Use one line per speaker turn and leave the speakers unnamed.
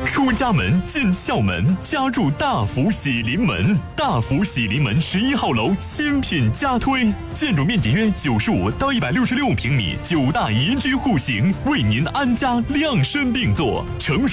出家门进校门，家住大福喜临门。大福喜临门11号楼新品加推，建筑面积约95到166平米，9大宜居户型，为您安家量身定做，成熟